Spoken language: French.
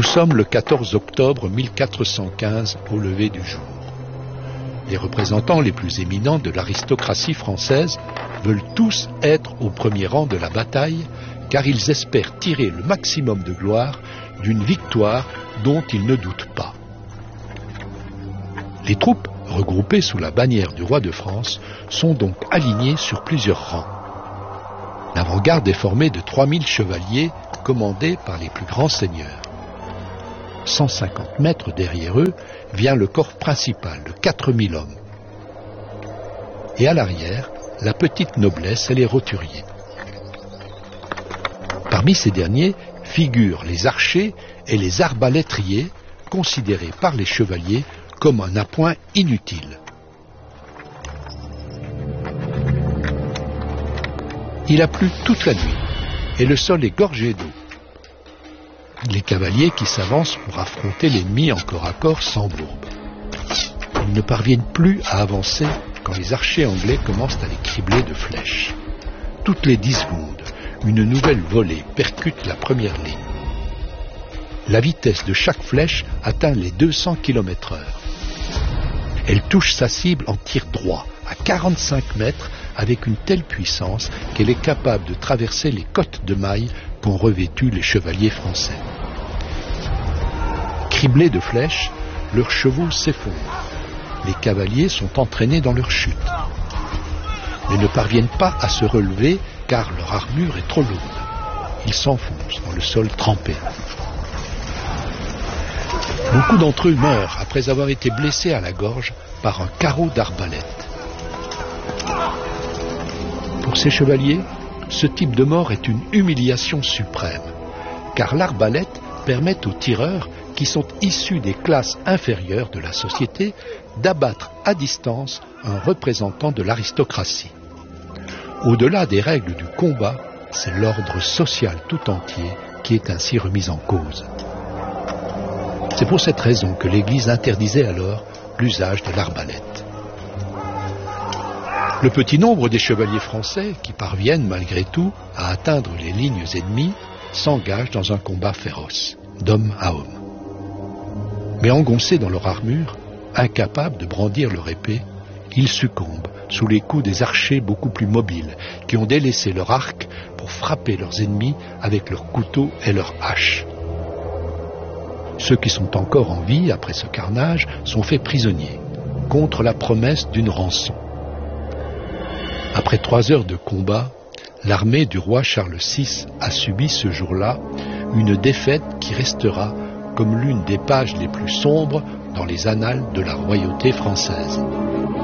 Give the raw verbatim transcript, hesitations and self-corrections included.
Nous sommes le quatorze octobre mille quatre cent quinze au lever du jour. Les représentants les plus éminents de l'aristocratie française veulent tous être au premier rang de la bataille car ils espèrent tirer le maximum de gloire d'une victoire dont ils ne doutent pas. Les troupes, regroupées sous la bannière du roi de France, sont donc alignées sur plusieurs rangs. L'avant-garde est formée de trois mille chevaliers commandés par les plus grands seigneurs. cent cinquante mètres derrière eux vient le corps principal de quatre mille hommes. Et à l'arrière, la petite noblesse et les roturiers. Parmi ces derniers figurent les archers et les arbalétriers, considérés par les chevaliers comme un appoint inutile. Il a plu toute la nuit et le sol est gorgé d'eau. Les cavaliers qui s'avancent pour affronter l'ennemi en corps à corps s'embourbent. Ils ne parviennent plus à avancer quand les archers anglais commencent à les cribler de flèches. Toutes les dix secondes, une nouvelle volée percute la première ligne. La vitesse de chaque flèche atteint les deux cents kilomètres heure. Elle touche sa cible en tir droit, à quarante-cinq mètres, avec une telle puissance qu'elle est capable de traverser les côtes de mailles qu'ont revêtues les chevaliers français. Criblés de flèches, leurs chevaux s'effondrent. Les cavaliers sont entraînés dans leur chute, mais ne parviennent pas à se relever car leur armure est trop lourde. Ils s'enfoncent dans le sol trempé. Beaucoup d'entre eux meurent après avoir été blessés à la gorge par un carreau d'arbalète. Pour ces chevaliers, ce type de mort est une humiliation suprême, car l'arbalète permet aux tireurs, qui sont issus des classes inférieures de la société, d'abattre à distance un représentant de l'aristocratie. Au-delà des règles du combat, c'est l'ordre social tout entier qui est ainsi remis en cause. C'est pour cette raison que l'Église interdisait alors l'usage de l'arbalète. Le petit nombre des chevaliers français, qui parviennent malgré tout à atteindre les lignes ennemies, s'engagent dans un combat féroce, d'homme à homme. Mais engoncés dans leur armure, incapables de brandir leur épée, ils succombent sous les coups des archers beaucoup plus mobiles, qui ont délaissé leur arc pour frapper leurs ennemis avec leurs couteaux et leurs haches. Ceux qui sont encore en vie après ce carnage sont faits prisonniers, contre la promesse d'une rançon. Après trois heures de combat, l'armée du roi Charles six a subi ce jour-là une défaite qui restera comme l'une des pages les plus sombres dans les annales de la royauté française.